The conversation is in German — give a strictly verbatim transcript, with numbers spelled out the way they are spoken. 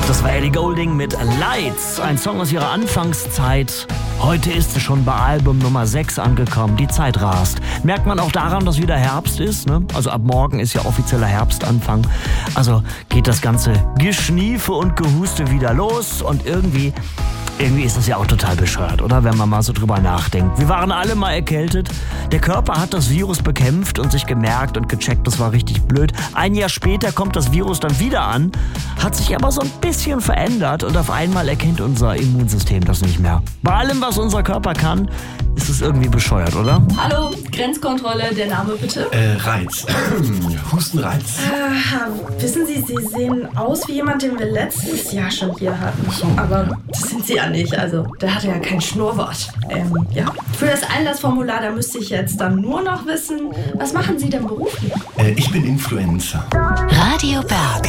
Das war Ellie Goulding mit Lights, ein Song aus ihrer Anfangszeit. Heute ist sie schon bei Album Nummer sechs angekommen. Die Zeit rast. Merkt man auch daran, dass wieder Herbst ist, ne? Also ab morgen ist ja offizieller Herbstanfang. Also geht das ganze Geschniefe und Gehuste wieder los und irgendwie... Irgendwie ist das ja auch total bescheuert, oder? Wenn man mal so drüber nachdenkt. Wir waren alle mal erkältet. Der Körper hat das Virus bekämpft und sich gemerkt und gecheckt, das war richtig blöd. Ein Jahr später kommt das Virus dann wieder an, hat sich aber so ein bisschen verändert und auf einmal erkennt unser Immunsystem das nicht mehr. Bei allem, was unser Körper kann, ist es irgendwie bescheuert, oder? Hallo, Grenzkontrolle, der Name bitte? Äh, Reiz. Hustenreiz. Äh, wissen Sie, Sie sehen aus wie jemand, den wir letztes Jahr schon hier hatten. So. Aber das sind Sie ja nicht, also der hatte ja kein Schnurrbart. Ähm, ja. Für das Einlassformular, da müsste ich jetzt dann nur noch wissen, was machen Sie denn beruflich? Äh, ich bin Influencer. Radio Berg.